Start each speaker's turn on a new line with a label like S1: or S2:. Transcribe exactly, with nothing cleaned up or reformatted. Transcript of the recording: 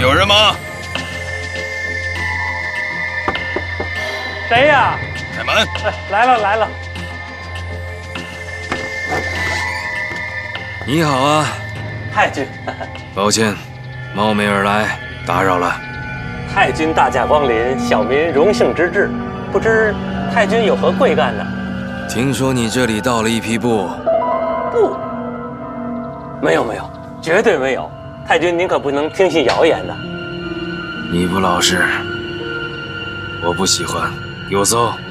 S1: 有人吗？
S2: 谁呀？
S1: 开门！
S2: 来了来了。
S3: 你好啊，
S2: 太君。
S3: 抱歉，冒昧而来，打扰了。
S2: 太君大驾光临，小民荣幸之至。不知太君有何贵干呢？
S3: 听说你这里到了一批布。
S2: 布？没有没有，绝对没有。太君您可不能听信谣言呐。
S3: 你不老实，我不喜欢。给我搜。